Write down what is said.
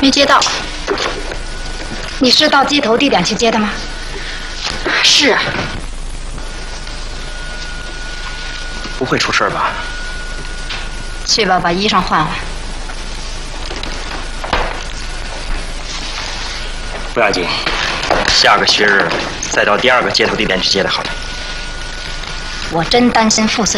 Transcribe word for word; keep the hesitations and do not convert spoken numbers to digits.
没接到。你是到接头地点去接的吗？是啊。 不会出事吧？ 去吧，把衣裳换换。 不要紧，下个旭日再到第二个接头地点去接的好了。 我真担心副司